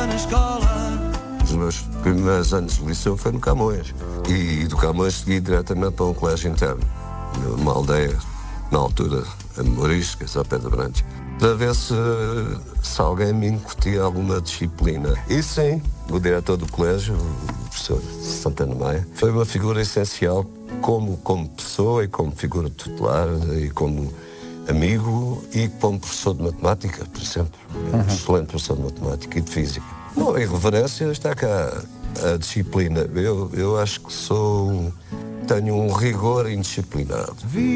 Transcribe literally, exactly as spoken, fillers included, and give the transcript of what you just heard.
na escola. Os meus primeiros anos de liceu foi no Camões. E do Camões segui diretamente para um colégio interno, numa aldeia, na altura, a memorística, só Pedro Brantes, para ver se, se alguém me incutia alguma disciplina. E sim, o diretor do colégio, o professor Santana Maia, foi uma figura essencial como, como pessoa e como figura tutelar e como amigo e como professor de matemática, por exemplo. Uhum. Um excelente professor de matemática e de física. Não, a irreverência está cá. A disciplina. Eu, eu acho que sou... tenho um rigor indisciplinado.